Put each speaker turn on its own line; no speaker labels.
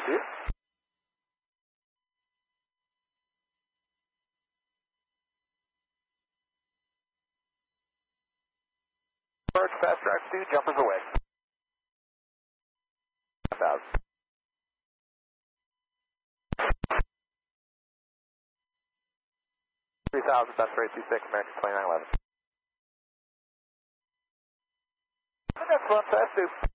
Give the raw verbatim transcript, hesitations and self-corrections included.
two. Approach, fast drive two, jumpers away. one thousand. three thousand, best rate two six, American twenty-nine eleven. The next one, fast two.